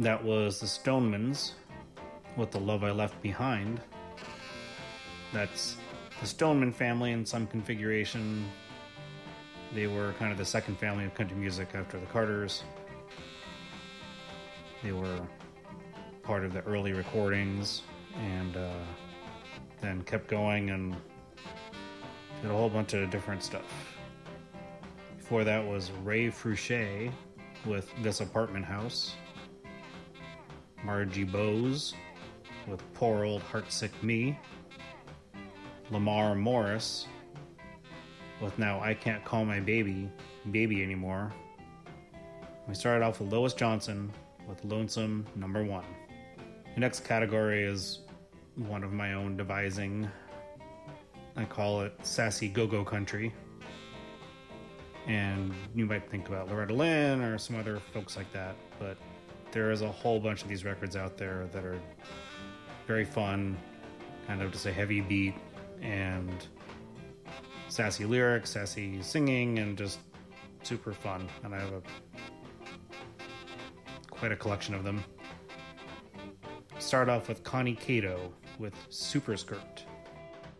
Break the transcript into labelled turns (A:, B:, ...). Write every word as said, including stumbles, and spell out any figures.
A: That was the Stonemans with The Love I Left Behind. That's the Stoneman family in some configuration. They were kind of the second family of country music after the Carters. They were part of the early recordings and uh, then kept going and did a whole bunch of different stuff. Before that was Ray Frouché with This Apartment House. Margie Bose with Poor Old Heartsick Me. Lamar Morris with Now I Can't Call My Baby Baby Anymore. We started off with Lois Johnson with Lonesome Number One. The next category is one of my own devising. I call it Sassy Go-Go Country. And you might think about Loretta Lynn or some other folks like that, but there is a whole bunch of these records out there that are very fun, kind of just a heavy beat and sassy lyrics, sassy singing, and just super fun. And I have a quite a collection of them. Start off with Connie Cato with Super Skirt.